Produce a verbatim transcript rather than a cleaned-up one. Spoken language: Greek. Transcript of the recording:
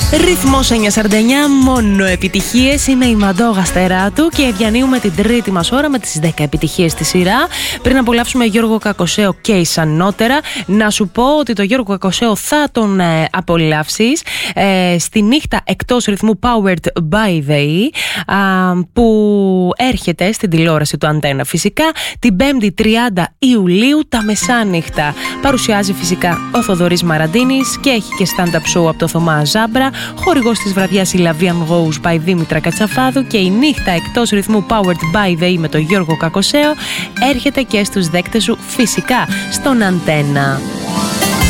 Ρυθμός εννιακόσια σαράντα εννιά, μόνο επιτυχίες. Είναι η Μαντώ Γαστεράτου και διανύουμε την τρίτη μας ώρα με τις δέκα επιτυχίες στη σειρά. Πριν απολαύσουμε Γιώργο Κακοσέο και Ισανότερα, να σου πω ότι το Γιώργο Κακοσέο θα τον ε, απολαύσεις ε, στη νύχτα εκτός ρυθμού Powered by the E, α, που έρχεται στην τηλεόραση του Αντένα φυσικά την πέμπτη τριάντα Ιουλίου τα μεσάνυχτα. Παρουσιάζει φυσικά ο Θοδωρής Μαραντίνης και έχει και stand-up show από το Θωμά Ζάμπρα. Χορηγός της βραδιάς η Lavian Rose by Δήμητρα Κατσαφάδου και η νύχτα εκτός ρυθμού Powered by the E με τον Γιώργο Κακοσέο έρχεται και στους δέκτες σου φυσικά στον Αντένα.